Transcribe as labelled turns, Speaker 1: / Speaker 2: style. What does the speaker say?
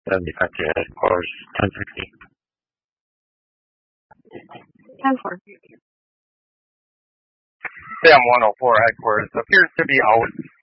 Speaker 1: 75 to headquarters, 1060.
Speaker 2: 10-4.
Speaker 1: Sam 104 headquarters appears to be out.